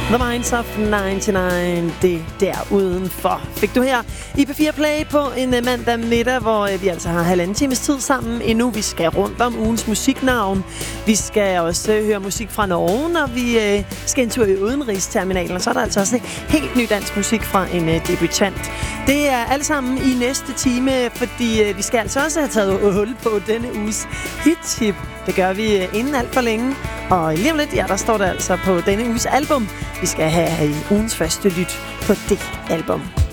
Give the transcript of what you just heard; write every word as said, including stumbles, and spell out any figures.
The Minds of nioghalvfems, det der udenfor. Fik du her i P fire Play på en uh, mandag middag, hvor uh, vi altså har halvanden times tid sammen endnu. Vi skal rundt om ugens musiknavn. Vi skal også uh, høre musik fra Norge, når vi uh, skal en tur i udenrigsterminalen. Og så er der altså også helt ny dansk musik fra en uh, debutant. Det er alle sammen i næste time, fordi uh, vi skal altså også have taget hul på denne uges hit-tip. Det gør vi uh, inden alt for længe. Og lige om lidt, ja, der står det altså på denne uges album. Vi skal have i ugens første lyt på det album.